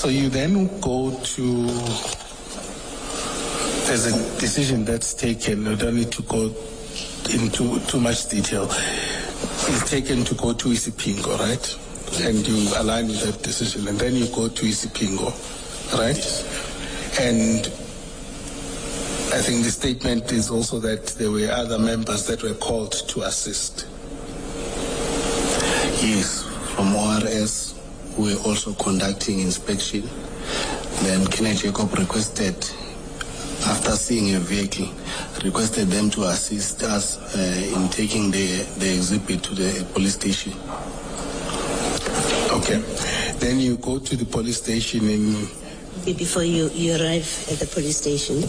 So you then go to, there's a decision that's taken. You don't need to go into too much detail. It's taken to go to Isipingo, right? And you align with that decision, and then you go to Isipingo, right? And I think the statement is also that there were other members that were called to assist. Yes, from ORS, we were also conducting inspection. Then Kenneth Jacob requested, after seeing a vehicle, requested them to assist us in taking the exhibit to the police station. Okay. Then you go to the police station in... Before you arrive at the police station,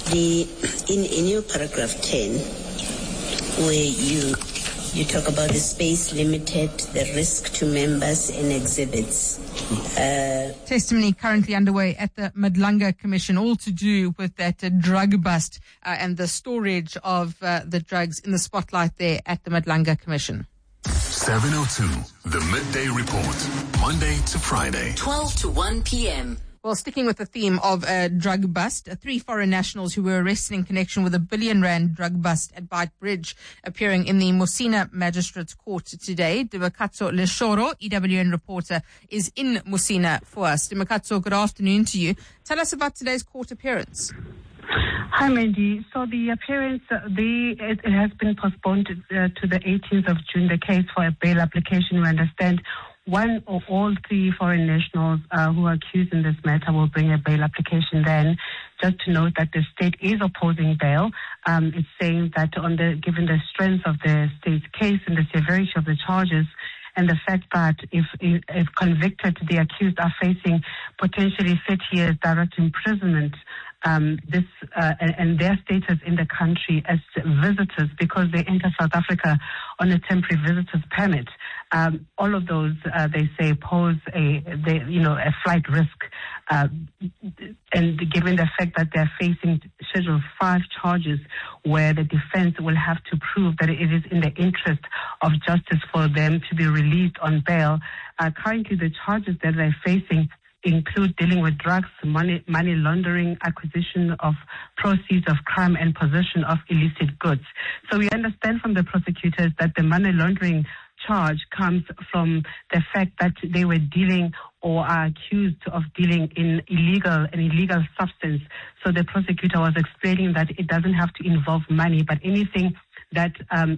in your paragraph 10, where you talk about the space limited, the risk to members and exhibits. Testimony currently underway at the Madlanga Commission, all to do with that drug bust and the storage of the drugs in the spotlight there at the Madlanga Commission. 7:02, the Midday Report, Monday to Friday, 12 to 1 p.m. Well, sticking with the theme of a drug bust, 3 foreign nationals who were arrested in connection with a R1 billion drug bust at Beit Bridge appearing in the Musina Magistrates Court today. Dimakatso Leshoro, EWN reporter, is in Musina for us. Dimakatso, good afternoon to you. Tell us about today's court appearance. Hi, Mandy. So the appearance, it has been postponed to the 18th of June, the case for a bail application. We understand one or all 3 foreign nationals who are accused in this matter will bring a bail application then. Just to note that the state is opposing bail. It's saying that given the strength of the state's case and the severity of the charges, and the fact that if convicted, the accused are facing potentially 30 years direct imprisonment, and their status in the country as visitors because they enter South Africa on a temporary visitor's permit. All of those, they say, pose a flight risk. And given the fact that they're facing Schedule 5 charges where the defense will have to prove that it is in the interest of justice for them to be released on bail, currently the charges that they're facing include dealing with drugs, money laundering, acquisition of proceeds of crime, and possession of illicit goods. So we understand from the prosecutors that the money laundering charge comes from the fact that they were dealing or are accused of dealing in an illegal substance. So the prosecutor was explaining that it doesn't have to involve money, but anything that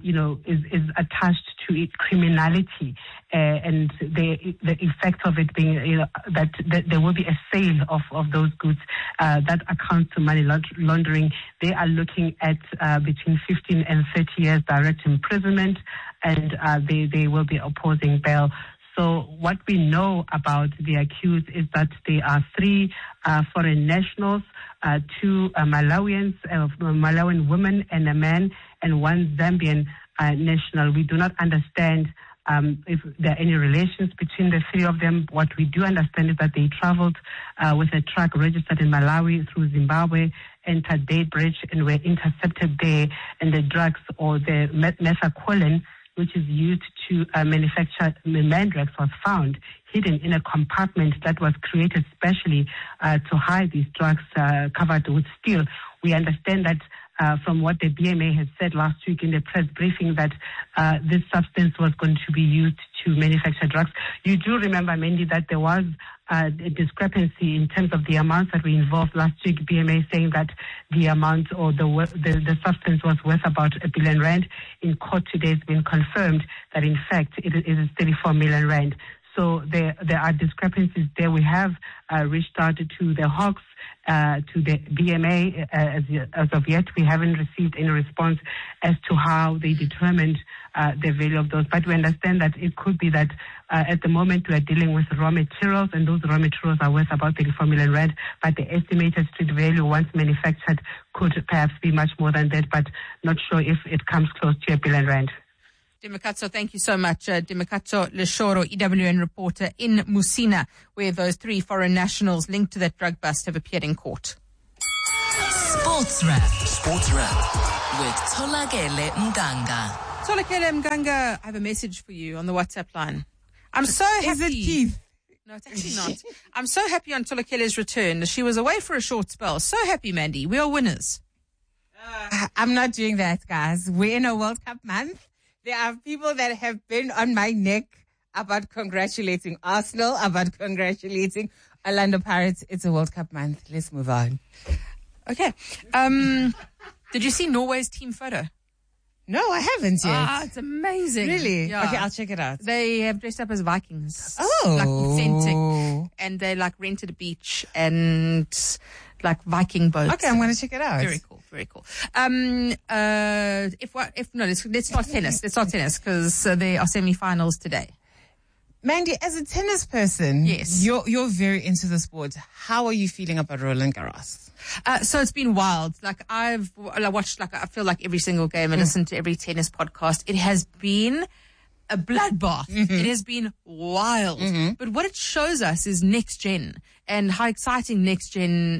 is attached to it, criminality, and the effect of it being that there will be a sale of those goods that accounts to money laundering. They are looking at between 15 and 30 years direct imprisonment, and they will be opposing bail. So what we know about the accused is that they are 3 foreign nationals, 2 Malawians, Malawian women and a man, and 1 Zambian national. We do not understand if there are any relations between the 3 of them. What we do understand is that they traveled with a truck registered in Malawi through Zimbabwe, entered Beit Bridge, and were intercepted there, and the drugs or the methaqualone, which is used to manufacture Mandrax, was found hidden in a compartment that was created specially to hide these drugs covered with steel. We understand that from what the BMA has said last week in the press briefing that this substance was going to be used to manufacture drugs. You do remember, Mandy, that there was a discrepancy in terms of the amounts that were involved last week. BMA saying that the amount or the substance was worth about R1 billion. In court today, it's been confirmed that in fact it is 34 million rand. So there are discrepancies there. We have reached out to the Hawks, to the BMA. As of yet, we haven't received any response as to how they determined the value of those. But we understand that it could be that at the moment we are dealing with raw materials, and those raw materials are worth about 34 million rand. But the estimated street value once manufactured could perhaps be much more than that, but not sure if it comes close to R1 billion rand. Dimakatso, thank you so much. Dimakatso Leshoro, EWN reporter in Musina, where those 3 foreign nationals linked to that drug bust have appeared in court. Sports Wrap with Tolakele Mganga. Tolakele Mganga, I have a message for you on the WhatsApp line. I'm so happy. Is it Keith? No, it's actually not. I'm so happy on Tolakele's return. She was away for a short spell. So happy, Mandy. We are winners. I'm not doing that, guys. We're in a World Cup month. There are people that have been on my neck about congratulating Arsenal, about congratulating Orlando Pirates. It's a World Cup month. Let's move on. Okay. Did you see Norway's team photo? No, I haven't yet. Ah, it's amazing. Really? Yeah. Okay, I'll check it out. They have dressed up as Vikings. Oh. Like authentic. And they like rented a beach and like Viking boats. Okay, I'm going to check it out. Very cool. Very cool. Let's start tennis. Let's start tennis because there are semi-finals today. Mandy, as a tennis person, yes, you're very into the sport. How are you feeling about Roland Garros? So it's been wild. Like I watched, I feel like every single game and listened to every tennis podcast. It has been a bloodbath. Mm-hmm. It has been wild. Mm-hmm. But what it shows us is next gen and how exciting next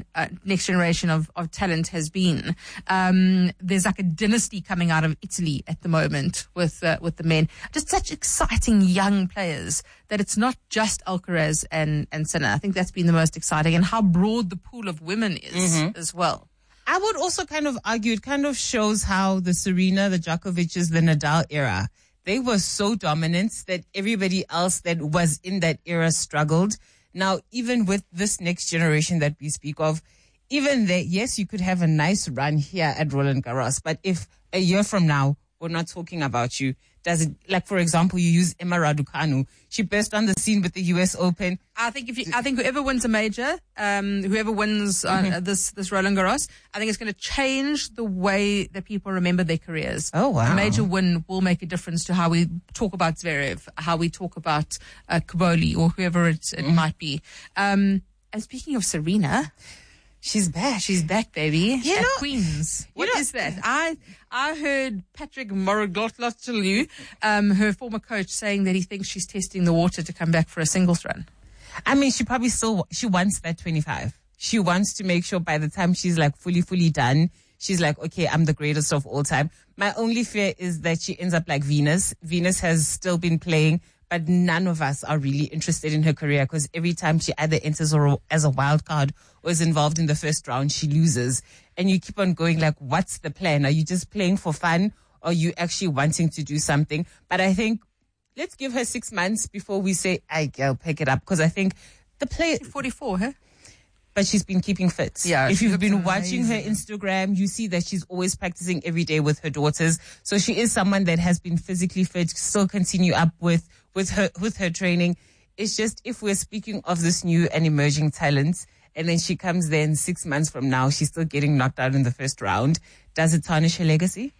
generation of talent has been. There's like a dynasty coming out of Italy at the moment with the men. Just such exciting young players that it's not just Alcaraz and Sinner. I think that's been the most exciting, and how broad the pool of women is as well. I would also kind of argue it kind of shows how the Serena, the Djokovic's, the Nadal era, they were so dominant that everybody else that was in that era struggled. Now, even with this next generation that we speak of, even there, yes, you could have a nice run here at Roland Garros, but if a year from now we're not talking about you, does it, like, for example, you use Emma Raducanu. She burst on the scene with the US Open. I think whoever wins a major, whoever wins this Roland Garros, I think it's going to change the way that people remember their careers. Oh, wow. A major win will make a difference to how we talk about Zverev, how we talk about Kaboli or whoever it might be. And speaking of Serena, she's back. She's back, baby. You at know, Queens. What is that? I heard Patrick Mouratoglou, her former coach, saying that he thinks she's testing the water to come back for a singles run. I mean, she probably she wants that 25. She wants to make sure by the time she's like fully done, she's like, okay, I'm the greatest of all time. My only fear is that she ends up like Venus. Venus has still been playing, but none of us are really interested in her career because every time she either enters or as a wild card or is involved in the first round, she loses. And you keep on going like, what's the plan? Are you just playing for fun or are you actually wanting to do something? But I think let's give her 6 months before we say, I'll pick it up, because I think the play... 44, huh? But she's been keeping fit. Yeah, if you've been watching her Instagram, you see that she's always practicing every day with her daughters. So she is someone that has been physically fit, still continue up with her training. It's just, if we're speaking of this new and emerging talent, and then she comes there and 6 months from now, she's still getting knocked out in the first round, does it tarnish her legacy?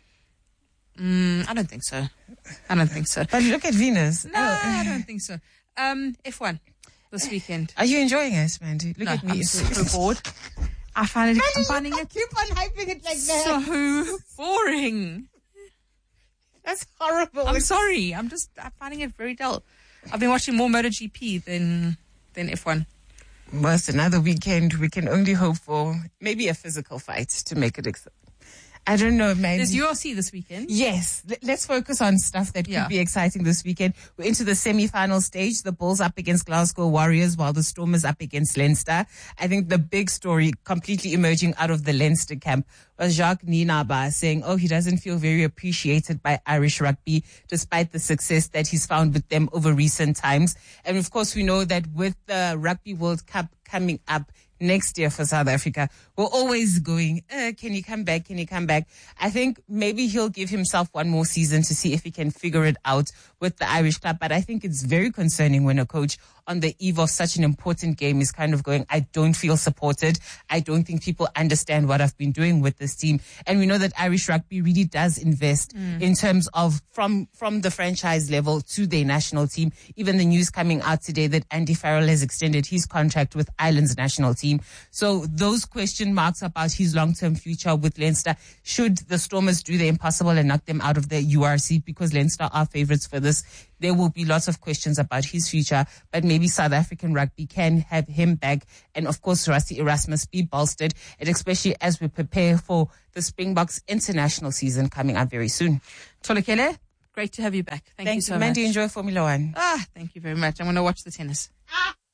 I don't think so. But look at Venus. No, I don't think so. F1 this weekend. Are you enjoying it, Mandy? Look at me. I'm so bored. I'm finding it keep on hyping it like that. So boring. That's horrible. I'm sorry. I'm finding it very dull. I've been watching more MotoGP than F1. Well, it's another weekend. We can only hope for maybe a physical fight to make it I don't know, man. There's URC this weekend. Yes. Let's focus on stuff that could be exciting this weekend. We're into the semi-final stage. The Bulls up against Glasgow Warriors while the Stormers up against Leinster. I think the big story completely emerging out of the Leinster camp was Jacques Nienaber saying, he doesn't feel very appreciated by Irish rugby despite the success that he's found with them over recent times. And of course, we know that with the Rugby World Cup coming up next year for South Africa, we're always going, can he come back? Can he come back? I think maybe he'll give himself one more season to see if he can figure it out with the Irish club. But I think it's very concerning when a coach on the eve of such an important game is kind of going, I don't feel supported. I don't think people understand what I've been doing with this team. And we know that Irish rugby really does invest in terms of from the franchise level to their national team. Even the news coming out today that Andy Farrell has extended his contract with Ireland's national team. So those question marks about his long-term future with Leinster, should the Stormers do the impossible and knock them out of the URC, because Leinster are favourites for this, there will be lots of questions about his future, but maybe South African rugby can have him back. And of course, Rassie Erasmus be bolstered, and especially as we prepare for the Springboks international season coming up very soon. Tolakele, great to have you back. Thank you so Mandy, much. Enjoy Formula 1. Thank you very much. I'm going to watch the tennis.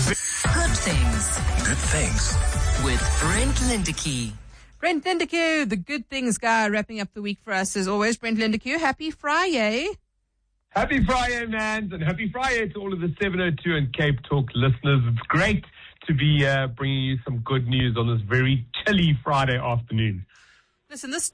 Good things. Good things. With Brent Lindeque. Brent Lindeque, the good things guy, wrapping up the week for us as always. Brent Lindeque, happy Friday. Happy Friday, man, and happy Friday to all of the 702 and Cape Talk listeners. It's great to be bringing you some good news on this very chilly Friday afternoon. Listen, this